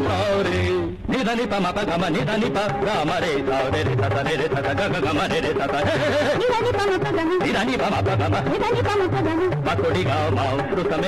సారే నిదని పమ పగమ నిదని ప గమ రే సారే రే సత రే రే సత గగ గమ రే రే సత నిదని పమ పగమ నిదని పమ పగమ నిదని పమ పగమ పకొడిగా మా ఉత్రుతమే